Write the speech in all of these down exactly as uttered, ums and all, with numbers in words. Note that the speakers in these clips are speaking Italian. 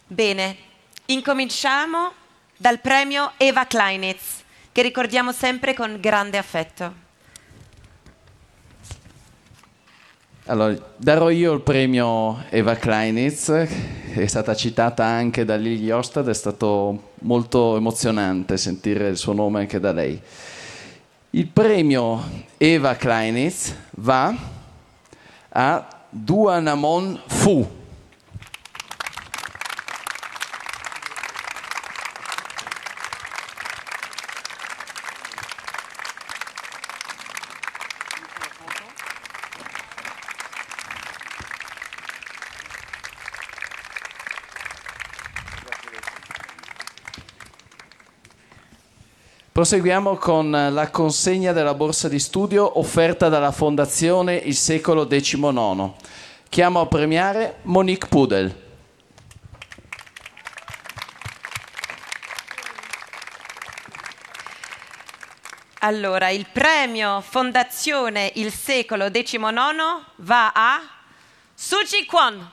Bene, incominciamo dal premio Eva Kleinitz, che ricordiamo sempre con grande affetto. Allora, darò io il premio Eva Kleinitz, che è stata citata anche da Lily Ostad, è stato molto emozionante sentire il suo nome anche da lei. Il premio Eva Kleinitz va a Duanamon Fu. Proseguiamo con la consegna della borsa di studio offerta dalla Fondazione Il Secolo diciannove. Chiamo a premiare Monique Pudel. Allora, il premio Fondazione Il Secolo diciannove va a Suji Kwon.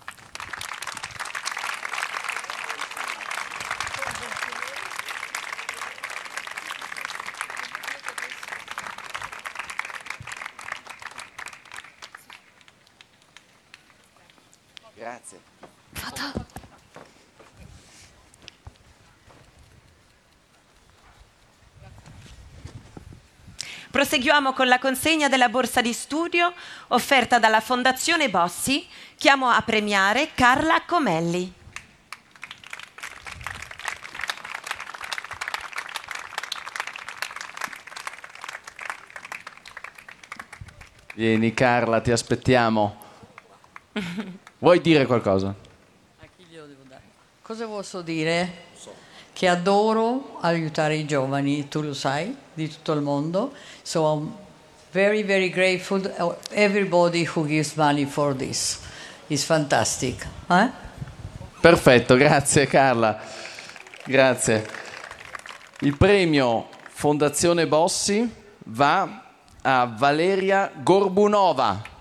Grazie. Foto. Proseguiamo con la consegna della borsa di studio offerta dalla Fondazione Bossi. Chiamo a premiare Carla Comelli. Vieni Carla, ti aspettiamo. Vuoi dire qualcosa? A chi glielo devo dare? Cosa posso dire? Che adoro aiutare i giovani, tu lo sai, di tutto il mondo. So I'm very, very grateful to everybody who gives money for this. It's fantastic. Eh? Perfetto, grazie Carla. Grazie. Il premio Fondazione Bossi va a Valeria Gorbunova.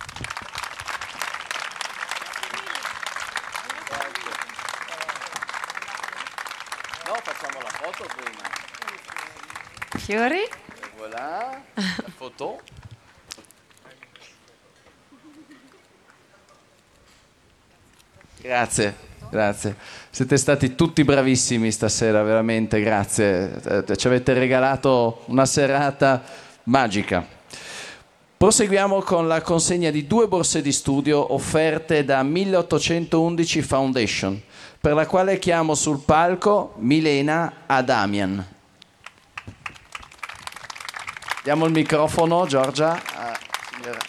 No, facciamo la foto prima. Fiori. E voilà, la foto. Grazie, grazie. Siete stati tutti bravissimi stasera, veramente, grazie. Eh, Ci avete regalato una serata magica. Proseguiamo con la consegna di due borse di studio offerte da milleottocentoundici Foundation, per la quale chiamo sul palco Milena Adamian. Diamo il microfono, Giorgia. Ah, signora.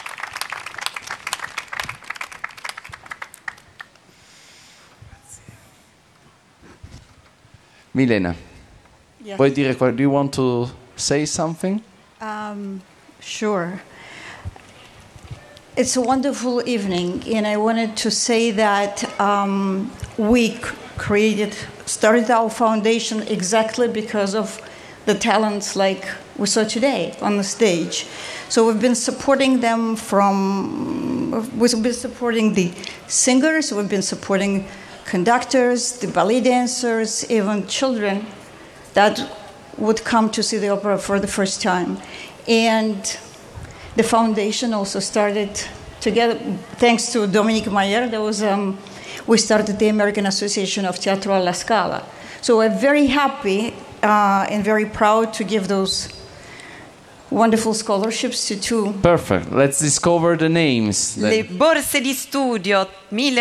Milena, Yes. vuoi dire, do you want to say something? Um, sure. It's a wonderful evening, and I wanted to say that um, we c- created, started our foundation exactly because of the talents like we saw today on the stage. So we've been supporting them from, we've been supporting the singers, we've been supporting conductors, the ballet dancers, even children that would come to see the opera for the first time. And the foundation also started together, thanks to Dominique Mayer, there was, um, we started the American Association of Teatro alla Scala. So we're very happy uh, and very proud to give those wonderful scholarships to two. Perfect. Let's discover the names. Le borse di studio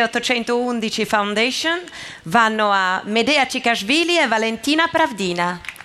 milleottocentoundici Foundation vanno a Medea Cikashvili e Valentina Pravdina.